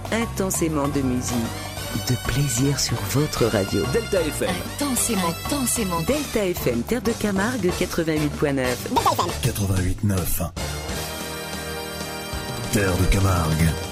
intensément de musique, de plaisir sur votre radio. Delta FM. Intensément. Delta FM, Terre de Camargue, 88.9. 88.9. Terre de Camargue.